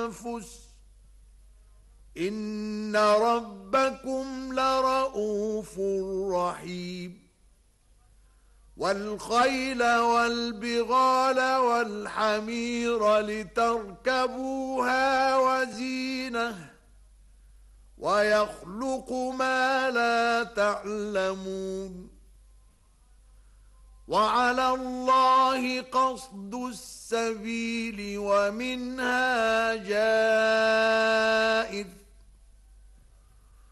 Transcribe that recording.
الأنفس إن ربكم لرؤوف رحيم والخيل والبغال والحمير لتركبوها وزينة ويخلق ما لا تعلمون وعلى الله قصد السبيل ومنها جائر